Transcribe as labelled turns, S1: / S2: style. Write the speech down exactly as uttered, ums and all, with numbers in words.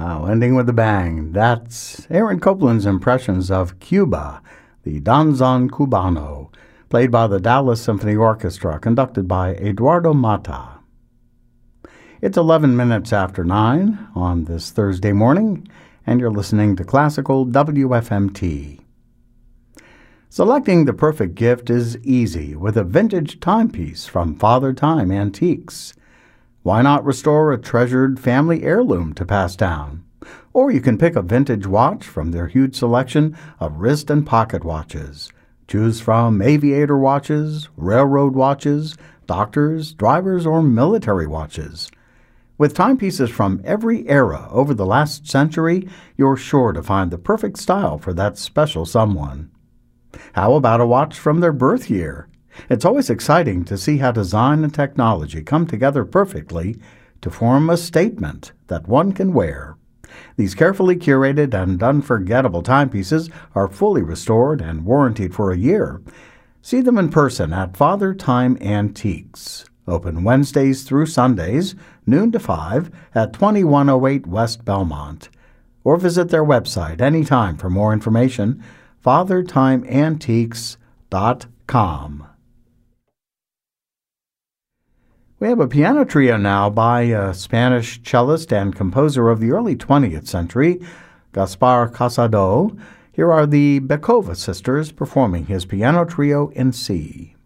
S1: Wow, ending with a bang. That's Aaron Copland's impressions of Cuba, the Danzón Cubano, played by the Dallas Symphony Orchestra, conducted by Eduardo Mata. It's eleven minutes after nine on this Thursday morning, and you're listening to Classical W F M T. Selecting the perfect gift is easy with a vintage timepiece from Father Time Antiques. Why not restore a treasured family heirloom to pass down? Or you can pick a vintage watch from their huge selection of wrist and pocket watches. Choose from aviator watches, railroad watches, doctors, drivers, or military watches. With timepieces from every era over the last century, you're sure to find the perfect style for that special someone. How about a watch from their birth year? It's always exciting to see how design and technology come together perfectly to form a statement that one can wear. These carefully curated and unforgettable timepieces are fully restored and warranted for a year. See them in person at Father Time Antiques. Open Wednesdays through Sundays, noon to five, at twenty-one oh eight West Belmont. Or visit their website anytime for more information, father time antiques dot com. We have a piano trio now by a Spanish cellist and composer of the early twentieth century, Gaspar Casado. Here are the Bekova sisters performing his piano trio in C.